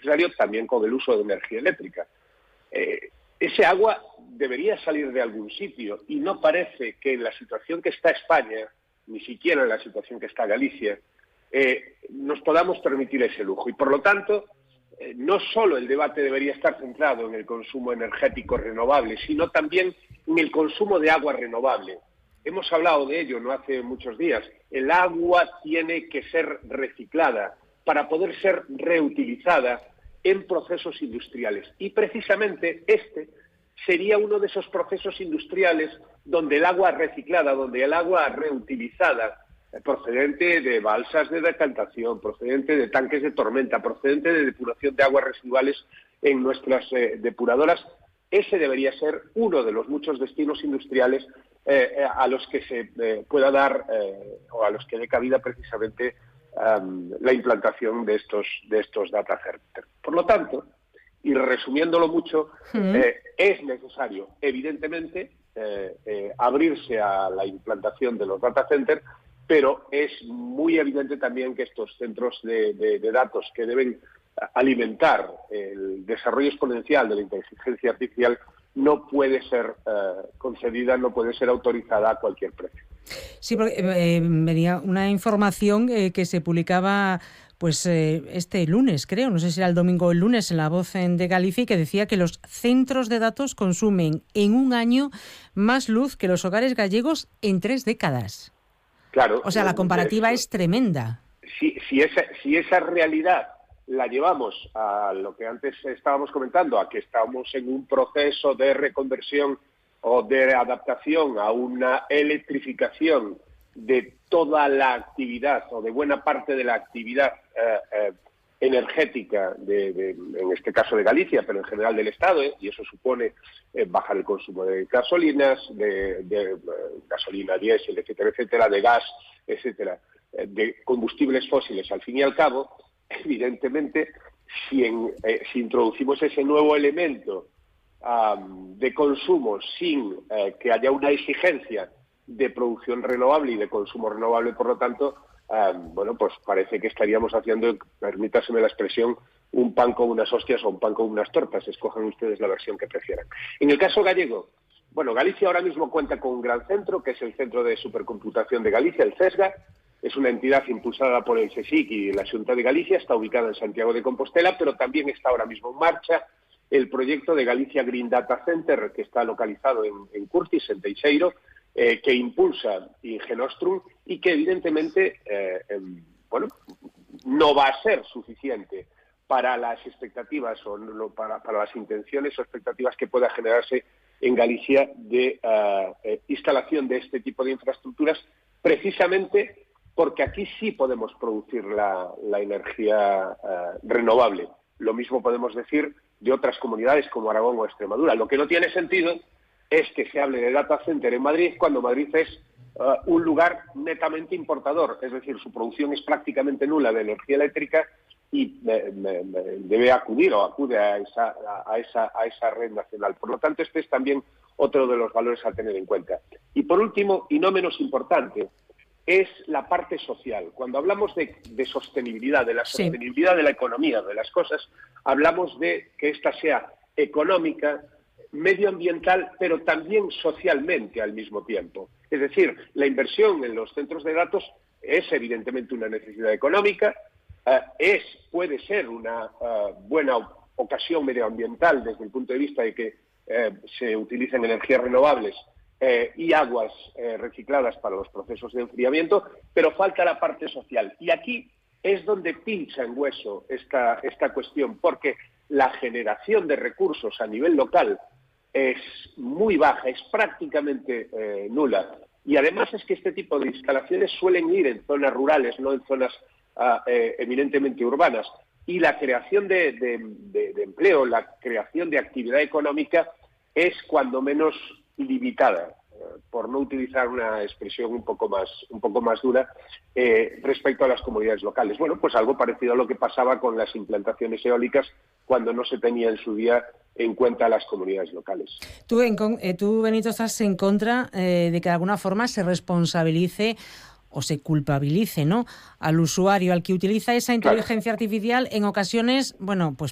necesario, también con el uso de energía eléctrica. Ese agua debería salir de algún sitio y no parece que en la situación que está España, ni siquiera en la situación que está Galicia, nos podamos permitir ese lujo. Y por lo tanto, no solo el debate debería estar centrado en el consumo energético renovable, sino también en el consumo de agua renovable. Hemos hablado de ello no hace muchos días. El agua tiene que ser reciclada para poder ser reutilizada en procesos industriales. Y precisamente este sería uno de esos procesos industriales donde el agua reciclada, donde el agua reutilizada, procedente de balsas de decantación, procedente de tanques de tormenta, procedente de depuración de aguas residuales en nuestras depuradoras, ese debería ser uno de los muchos destinos industriales a los que se pueda dar o a los que dé cabida precisamente la implantación de estos data centers. Por lo tanto, y resumiéndolo mucho, es necesario, evidentemente, abrirse a la implantación de los data centers, pero es muy evidente también que estos centros de datos que deben alimentar el desarrollo exponencial de la inteligencia artificial no puede ser concedida, no puede ser autorizada a cualquier precio. Sí, porque venía una información que se publicaba este lunes, creo, no sé si era el domingo o el lunes, en La Voz de Galicia, y que decía que los centros de datos consumen en un año más luz que los hogares gallegos en 3 décadas. Claro. O sea, la comparativa es tremenda. Si esa realidad la llevamos a lo que antes estábamos comentando, a que estamos en un proceso de reconversión o de adaptación a una electrificación de toda la actividad o de buena parte de la actividad energética, en este caso de Galicia, pero en general del Estado, y eso supone bajar el consumo de gasolinas, de gasolina diésel, etcétera, de gas, etcétera, de combustibles fósiles. Al fin y al cabo, evidentemente, si introducimos ese nuevo elemento de consumo sin que haya una exigencia de producción renovable y de consumo renovable, por lo tanto, pues parece que estaríamos haciendo, permítaseme la expresión, un pan con unas hostias o un pan con unas tortas. Escojan ustedes la versión que prefieran. En el caso gallego, Galicia ahora mismo cuenta con un gran centro, que es el Centro de Supercomputación de Galicia, el CESGA. Es una entidad impulsada por el CSIC y la Xunta de Galicia, está ubicada en Santiago de Compostela, pero también está ahora mismo en marcha el proyecto de Galicia Green Data Center, que está localizado en Curtis, en Teixeiro, que impulsa Ingenostrum y que evidentemente no va a ser suficiente para las expectativas o no, para las intenciones o expectativas que pueda generarse en Galicia de instalación de este tipo de infraestructuras, precisamente porque aquí sí podemos producir la energía renovable. Lo mismo podemos decir de otras comunidades como Aragón o Extremadura. Lo que no tiene sentido es que se hable de data center en Madrid cuando Madrid es un lugar netamente importador, es decir, su producción es prácticamente nula de energía eléctrica y debe acudir o acude a esa red nacional. Por lo tanto, este es también otro de los valores a tener en cuenta. Y por último, y no menos importante, es la parte social. Cuando hablamos de sostenibilidad, de la sostenibilidad de la economía, de las cosas, hablamos de que ésta sea económica, medioambiental, pero también socialmente al mismo tiempo. Es decir, la inversión en los centros de datos es evidentemente una necesidad económica, puede ser una buena ocasión medioambiental desde el punto de vista de que se utilicen energías renovables y aguas recicladas para los procesos de enfriamiento, pero falta la parte social. Y aquí es donde pincha en hueso esta cuestión, porque la generación de recursos a nivel local es muy baja, es prácticamente nula. Y además es que este tipo de instalaciones suelen ir en zonas rurales, no en zonas eminentemente urbanas. Y la creación de empleo, la creación de actividad económica es cuando menos limitada, por no utilizar una expresión un poco más dura, respecto a las comunidades locales. Bueno, pues algo parecido a lo que pasaba con las implantaciones eólicas cuando no se tenía en su día en cuenta las comunidades locales. Tú, Benito, estás en contra de que de alguna forma se responsabilice o se culpabilice, ¿no?, al usuario, al que utiliza esa inteligencia artificial en ocasiones,